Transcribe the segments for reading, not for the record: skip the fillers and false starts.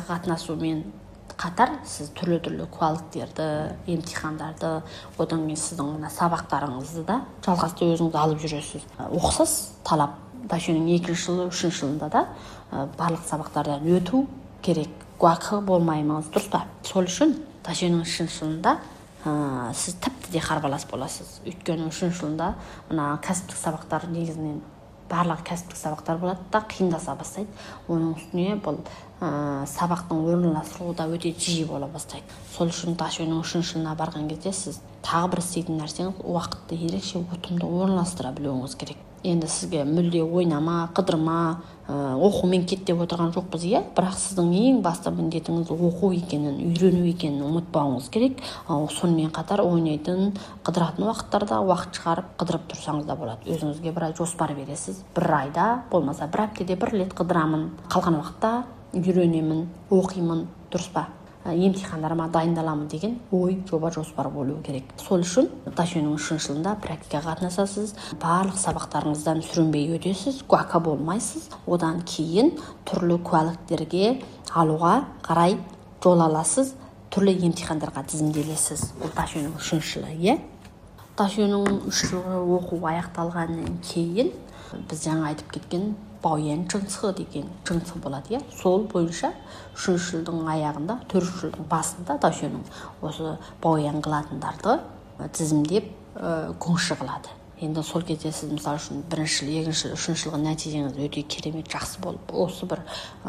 қатынасумен қатар сіз түрлі куәліктерді, емтихандарды, одан кейін сіздің мына сабақтарыңызды да жалғасты өзіңіз алып жүресіз. Ұқсас талап дашөнің 2-ші жылы, 3-ші жылында да барлық сабақтардан өту керек. Гуакы болмаймыз, дұрыс па? Сол үшін дашөнің 3-ші жылында сіз тіпті де қарбалас боласыз. Өйткені 3-ші жылында мына кәсіптік сабақтар негізінен барлық кәсіптік сабақтар болады да қиындаса бастайды. Оның үстіне бұл сабақтың орналастыруы да өте жиі бола бастайды. Сол үшін дашөнің 3-ші жылына барған кезде сіз тағы бір істейтін нәрсеңіз уақытты ерекше ұтымды орналастыра білуіңіз керек. Енді сізге мүлде ойнама, қыдырма, оқумен кет деп отырған жоқпыз, иә? Бірақ сіздің ең басты міндетіңіз оқу екенін, үйрену екенін ұмытпауыңыз керек. Сонымен қатар ойнайтын, қыдыратын уақыттарда уақыт шығарып қыдырып тұрсаңыз да болады. Өзіңізге бір ай жоспар бересіз. Бір айда, болмаса бір аптада бір рет қыдырамын. Қалған уақытта үйренемін, оқимын, дұрыс па? Емтихандарыма дайындаламын деген ой, жоба, жоспар болуы керек. Сол үшін дашөнің 3-ші жылында практикаға қатынасасыз, барлық сабақтарыңыздан сүрінбей өтесіз, гуака болмайсыз. Одан кейін түрлі куәліктерге алуға қарай жол аласыз, түрлі емтихандарға тізімделесіз. Ол дашөнің 3-ші жылы, иә? Дашөнің 3 жылғы оқу аяқталғаннан кейін біз жаңа айтып кеткен бауен жыңсы деген жыңсы болады, иә? Сол бойынша 3-ші жылдың аяғында, 4-ші жылдың басында дашөнің осы бауен қылатындарды тізімдеп көңші қылады. Енді сол кезде сіз мысалы үшін 1-ші жыл, 2-ші жыл, 3-ші жылғы нәтижеңіз өте керемет жақсы болып, осы бір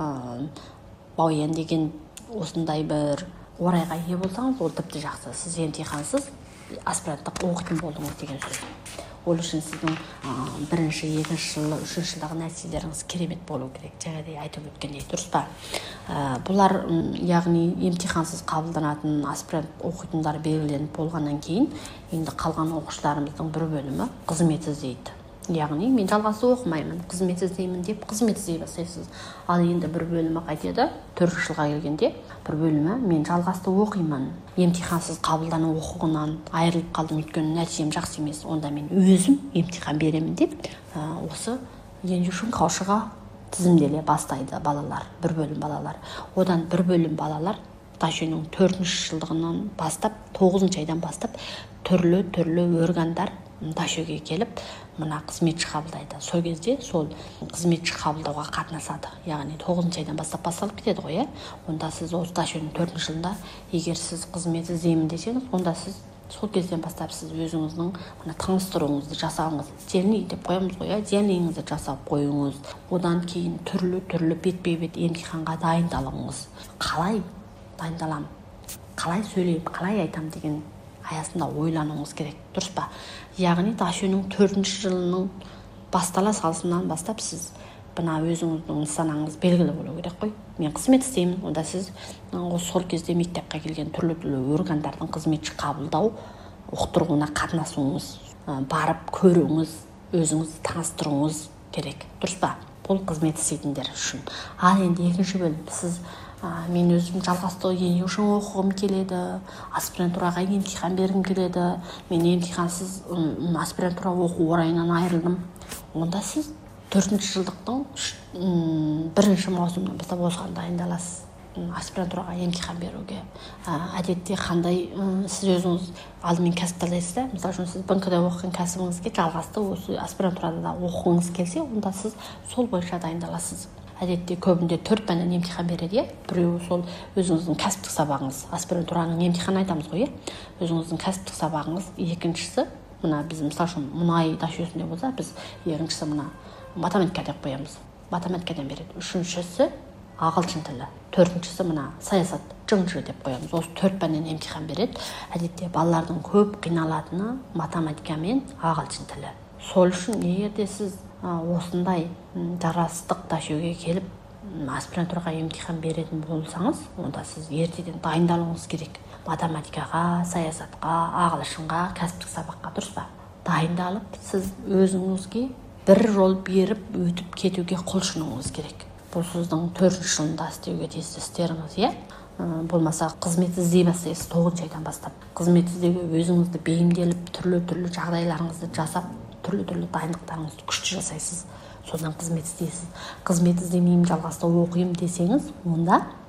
бауен деген осындай бір орайға ие болсаңыз, ол тіпті жақсы. Сіз емтихансыз аспиранттық оқитын болдыңыз деген сөз. Ол үшін сіздің 1-ші, 2-ші жылы, 3-ші жылдағы нәтижелеріңіз керемет болу керек. Жаңағыдай айтып өткендей, дұрыс па? Бұлар яғни емтихансыз қабылданатын аспирант оқитындар белгіленіп болғаннан кейін, енді қалған оқушыларымыздың бір бөлімі қызмет іздейді. Яғни мен жалғасы оқымаймын, қызмет іздеймін деп қызмет іздей бастайсыз. Ал енді бір бөлімі қайтеді, 4-ші жылға келгенде бір бөлімі мен жалғасты оқимын, емтихансыз қабылдану құқығынан айырылып қалдым, өйткені нәтижем жақсы емес, онда мен өзім емтихан беремін деп осы енді үшін қаушыға тізімделе бастайды балалар, бір бөлім балалар. Одан бір бөлім балалар дашөнің 4-ші жылдығынан бастап, 9-ші айдан бастап түрлі органдар дашөге келіп, мына қызметші қабылдайды. Сол кезде сол қызметші қабылдауға қатынасады. Яғни 9-ші айдан бастап басталып кетеді ғой, онда сіз осы дашөнің 4-ші жылында егер сіз қызмет іздеймін десеңіз, онда сіз сол кезден бастап сіз өзіңіздің таныстыруыңызды жасауыңыз, зерни деп қоямыз ғой, зерниіңізді жасап қойыңыз. Одан кейін түрлі бетпе-бет емтиханға дайындалыңыз. Қалай дайындаламын, қалай сөйлеймін, қалай айтамын деген аясында ойлануыңыз керек, дұрыс па? Яғни дашөнің 4-ші жылының бастала салысынан бастап сіз бұна өзіңіздің нысанаңыз белгілі болу керек қой. Мен қызмет істеймін, онда сіз сол кезде мектепке келген түрлі органдардың қызметші қабылдау ұқтыруына қатынасуыңыз, барып көруіңіз, өзіңізді таныстыруыңыз керек, дұрыс па? Бұл қызмет істейтіндер үшін. Ал енді 2-ші бөлім, сіз мен өзім жалғастығы ену үшін оқығым келеді, аспирантураға емтихан бергім келеді, мен емтихансыз аспирантура оқу орайынан айырылдым. Онда сіз 4-ші жылдықтың 1-ші маусымнан бастап осыған дайындаласыз. Аспирантураға емтихан беруге. Әдетте қандай сіз өзіңіз алдымен кәсіп таңдайсыз да, мысалы үшін сіз БНК-да оқыған кәсібіңізге жалғасты осы аспирантурада да оқығыңыз келсе, онда сіз сол бойынша дайындаласыз. Әдетте көбінде 4 пәннен емтихан береді, біреуі сол өзіңіздің кәсіптік сабағыңыз, аспирантураның емтиханы айтамыз ғой, өзіңіздің кәсіптік сабағыңыз, екіншісі, мына біз мысалы үшін мұнай дашөсінде болса, біз екіншісі мына математика деп қоямыз. Математикадан береді. Үшіншісі ағылшын тілі. Төртіншісі мына саясат, жыңжы деп қоямыз. Осы 4 пәннен емтихан береді. Әдетте балалардың көп қиналатыны математика мен ағылшын тілі. Сол үшін егерде сіз осындай жарастық дашөге келіп аспирантураға емтихан беретін болсаңыз, онда сіз ертеден дайындалуыңыз керек. Математикаға, саясатқа, ағылшынға, кәсіптік сабаққа, дұрыс па? Дайындалып, сіз өзіңізге бір жол беріп өтіп кетуге құлшынуыңыз керек. Бұл сіздің 4-ші жылында істеуге тиісті істеріңіз, иә? Болмаса қызмет іздей бастайсыз 9-ші айдан бастап. Қызмет іздеуге өзіңізді бейімделіп, түрлі жағдайларыңызды жасап, түрлі дайындықтарыңызды күшті жасайсыз. Содан қызмет іздейсіз. Қызмет іздемеймін, жалғасты оқимын десеңіз, онда